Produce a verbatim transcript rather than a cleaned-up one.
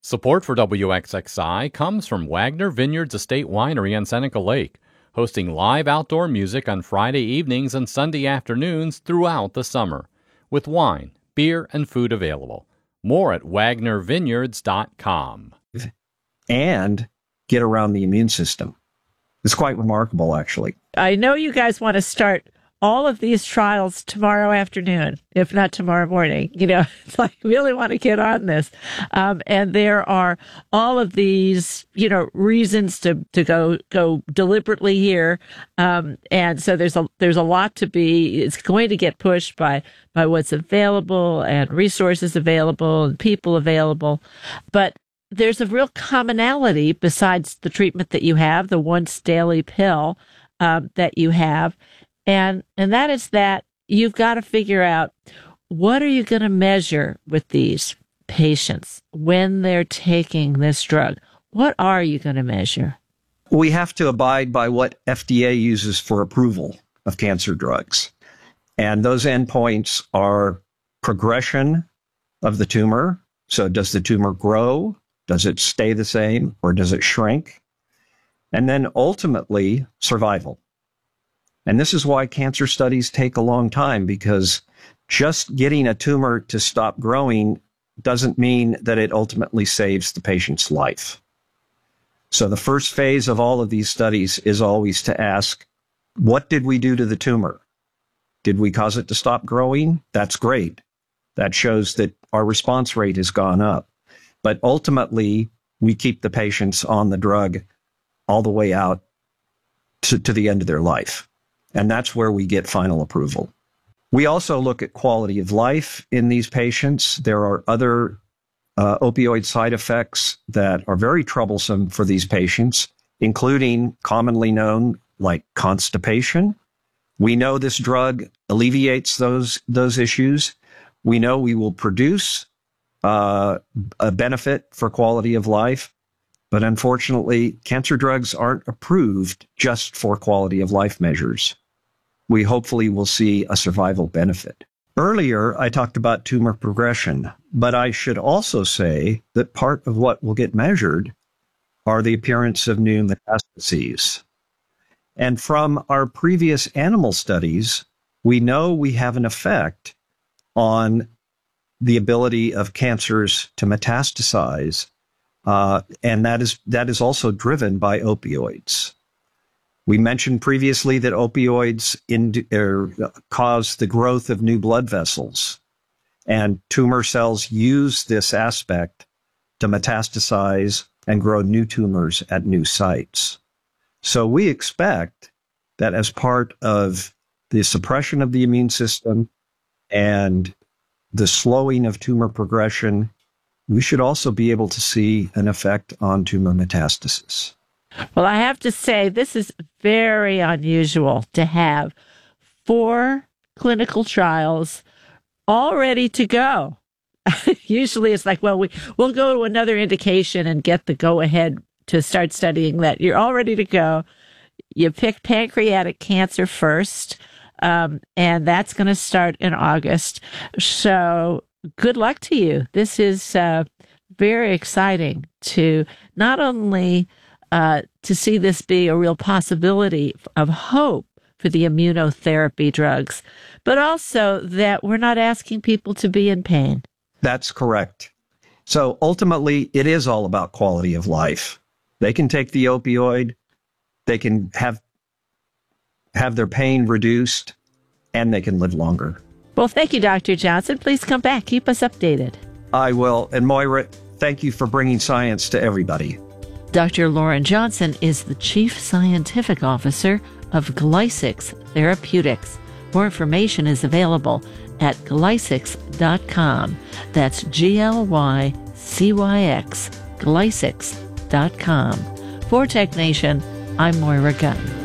Support for W X X I comes from Wagner Vineyards Estate Winery on Seneca Lake, hosting live outdoor music on Friday evenings and Sunday afternoons throughout the summer, with wine, beer, and food available. More at wagner vineyards dot com. And get around the immune system. It's quite remarkable, actually. I know you guys want to start all of these trials tomorrow afternoon, if not tomorrow morning. You know, it's like, really want to get on this. Um, and there are all of these, you know, reasons to, to go, go deliberately here. Um, and so there's a, there's a lot to be, it's going to get pushed by, by what's available and resources available and people available. But there's a real commonality besides the treatment that you have, the once daily pill, um, that you have. And and that is that you've got to figure out, what are you going to measure with these patients when they're taking this drug? What are you going to measure? We have to abide by what F D A uses for approval of cancer drugs. And those endpoints are progression of the tumor. So does the tumor grow? Does it stay the same, or does it shrink? And then ultimately, survival. And this is why cancer studies take a long time, because just getting a tumor to stop growing doesn't mean that it ultimately saves the patient's life. So the first phase of all of these studies is always to ask, what did we do to the tumor? Did we cause it to stop growing? That's great. That shows that our response rate has gone up. But ultimately, we keep the patients on the drug all the way out to, to the end of their life. And that's where we get final approval. We also look at quality of life in these patients. There are other uh, opioid side effects that are very troublesome for these patients, including commonly known like constipation. We know this drug alleviates those, those issues. We know we will produce uh, a benefit for quality of life. But unfortunately, cancer drugs aren't approved just for quality of life measures. We hopefully will see a survival benefit. Earlier, I talked about tumor progression, but I should also say that part of what will get measured are the appearance of new metastases. And from our previous animal studies, we know we have an effect on the ability of cancers to metastasize, uh, and that is that is also driven by opioids. We mentioned previously that opioids in, er, cause the growth of new blood vessels, and tumor cells use this aspect to metastasize and grow new tumors at new sites. So we expect that as part of the suppression of the immune system and the slowing of tumor progression, we should also be able to see an effect on tumor metastasis. Well, I have to say, this is very unusual to have four clinical trials all ready to go. Usually it's like, well, we, we'll go to another indication and get the go-ahead to start studying that. You're all ready to go. You picked pancreatic cancer first, um, and that's going to start in August. So good luck to you. This is uh, very exciting to not only Uh, to see this be a real possibility of hope for the immunotherapy drugs, but also that we're not asking people to be in pain. That's correct. So ultimately, it is all about quality of life. They can take the opioid, they can have have their pain reduced, and they can live longer. Well, thank you, Doctor Johnson. Please come back. Keep us updated. I will. And Moira, thank you for bringing science to everybody. Doctor Lauren Johnson is the Chief Scientific Officer of Glycix Therapeutics. More information is available at glycix dot com. That's G L Y C Y X, glycix dot com. For Tech Nation, I'm Moira Gunn.